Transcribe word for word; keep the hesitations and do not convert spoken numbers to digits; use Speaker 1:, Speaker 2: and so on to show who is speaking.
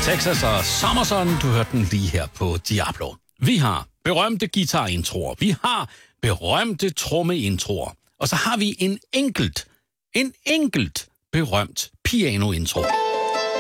Speaker 1: Texas og Summerson, du hørte den lige her på Diablo. Vi har berømte guitarintroer, vi har berømte trommeintroer, og så har vi en enkelt, en enkelt berømt pianointro.